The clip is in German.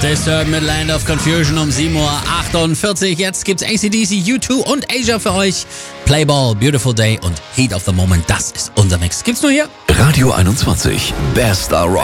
Disturbed mit Land of Confusion um 7:48 Uhr. Jetzt gibt's AC/DC, U2 und Asia für euch. Playball, Beautiful Day und Heat of the Moment. Das ist unser Mix. Gibt's nur hier. Radio 21, Best Star Rock.